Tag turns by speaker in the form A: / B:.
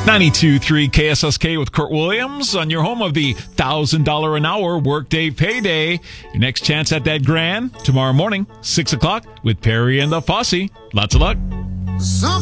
A: 92.3 KSSK with Kurt Williams on your home of the $1,000 an hour workday payday. Your next chance at that grand tomorrow morning, 6 o'clock with Perry and the Fosse. Lots of luck.